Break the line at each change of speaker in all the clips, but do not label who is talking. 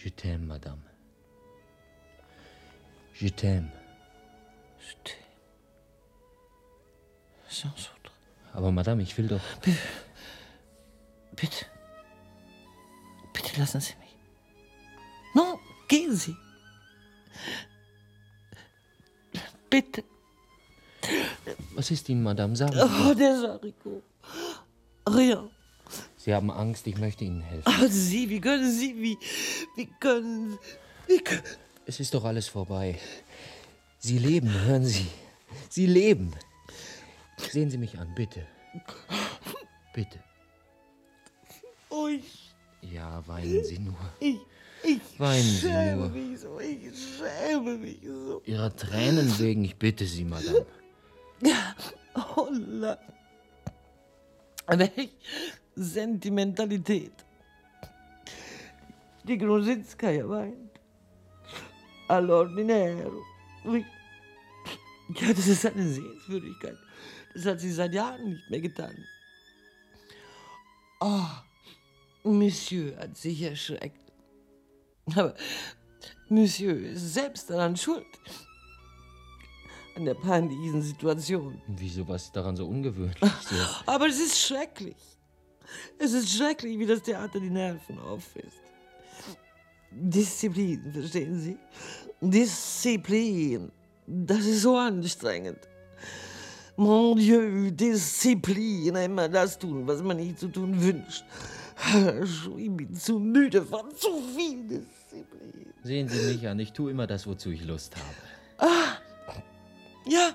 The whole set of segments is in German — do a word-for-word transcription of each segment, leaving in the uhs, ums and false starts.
Je t'aime, Madame. Je t'aime.
Je t'aime. Sans autre.
Aber Madame, ich will doch...
Bitte. Bitte. Bitte lassen Sie mich. No, gehen Sie. Bitte.
Was ist Ihnen, Madame? Sagen Sie.
Oh, der Sariko. Rien.
Sie haben Angst, ich möchte Ihnen helfen.
Aber Sie, wie können Sie, wie, wie können, wie können...
Es ist doch alles vorbei. Sie leben, hören Sie. Sie leben. Sehen Sie mich an, bitte. Bitte.
Oh, ich,
Ja, weinen Sie nur.
ich, ich
Weinen Sie
schäme
nur.
mich so, ich schäme mich so.
Ihrer Tränen wegen, ich bitte Sie, Madame.
Oh, la. Welch Sentimentalität. Die Grusinskaya weint. All'ordinero. Ui. Ja, das ist eine Sehenswürdigkeit. Das hat sie seit Jahren nicht mehr getan. Oh, Monsieur hat sich erschreckt. Aber Monsieur ist selbst daran schuld. An der peinlichen Situation.
Wieso, was ist daran so ungewöhnlich? So.
Aber es ist schrecklich. Es ist schrecklich, wie das Theater die Nerven auffrisst. Disziplin, verstehen Sie? Disziplin. Das ist so anstrengend. Mon Dieu, Disziplin. Immer das tun, was man nicht zu tun wünscht. Ich bin zu müde von zu viel Disziplin.
Sehen Sie mich an, ich tue immer das, wozu ich Lust habe.
Ah, ja.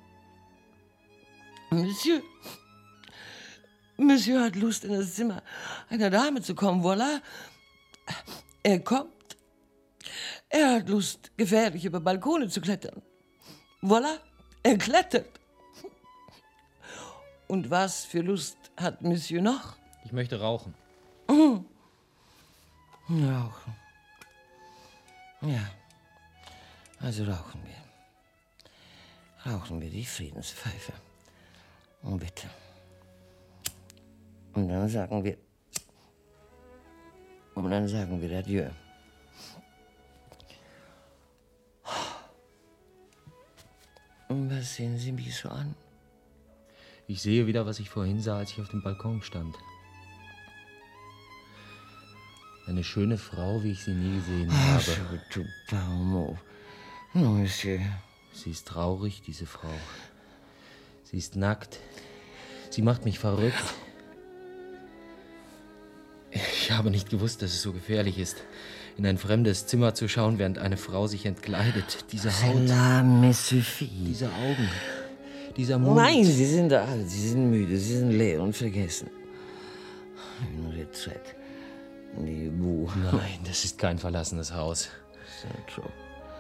Monsieur. Monsieur hat Lust, in das Zimmer einer Dame zu kommen. Voilà. Er kommt. Er hat Lust, gefährlich über Balkone zu klettern. Voilà. Er klettert. Und was für Lust hat Monsieur noch?
Ich möchte rauchen.
Mhm. Rauchen. Ja. Also rauchen wir. Rauchen wir die Friedenspfeife. Oh, bitte. Und dann sagen wir... Und dann sagen wir Adieu. Und was sehen Sie mich so an?
Ich sehe wieder, was ich vorhin sah, als ich auf dem Balkon stand. Eine schöne Frau, wie ich sie nie gesehen
Ah,
habe.
tu parmo. No, Monsieur.
Sie ist traurig, diese Frau. Sie ist nackt. Sie macht mich verrückt. Ich habe nicht gewusst, dass es so gefährlich ist, in ein fremdes Zimmer zu schauen, während eine Frau sich entkleidet. Diese Haut,
Cela me suffit.
diese Augen, dieser Mund.
Nein, Sie sind alt, Sie sind müde, Sie sind leer und vergessen. Une retraite. Die Buh.
Nein, das ist kein verlassenes Haus.
Centro.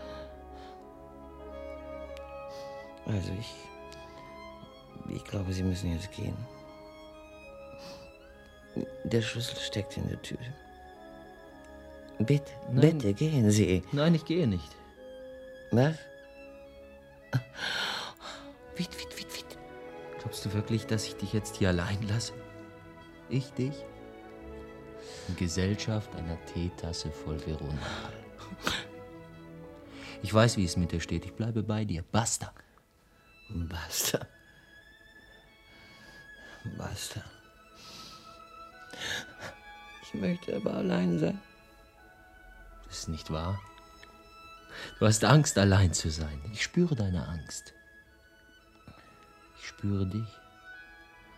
Also ich... Ich glaube, Sie müssen jetzt gehen. Der Schlüssel steckt in der Tür. Bitte,
Nein.
bitte, gehen Sie.
Nein, ich gehe nicht.
Was? Wit, wit, wit, wit.
Glaubst du wirklich, dass ich dich jetzt hier allein lasse? Ich dich? In Gesellschaft einer Teetasse voll Veronal. Ich weiß, wie es mit dir steht. Ich bleibe bei dir. Basta.
Basta. Basta. Ich möchte aber allein sein.
Das ist nicht wahr. Du hast Angst, allein zu sein. Ich spüre deine Angst. Ich spüre dich.